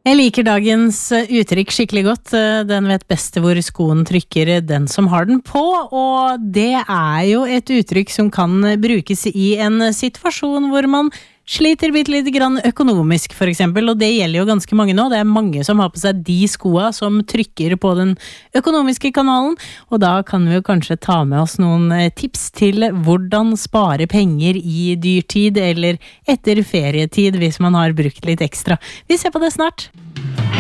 Jeg liker dagens uttrykk skikkelig godt. Den vet best hvor skoen trykker, den som har den på. Og det jo et uttrykk som kan brukes i en situasjon hvor man sliter bitte litt grann økonomisk, for eksempel. Og det gjelder jo ganske mange nå. Det mange som har på seg de skoene som trykker på den økonomiske kanalen. Og da kan vi jo kanskje ta med oss noen tips til hvordan spare penger i dyrtid eller etter ferietid hvis man har brukt litt ekstra. Vi ser på det snart.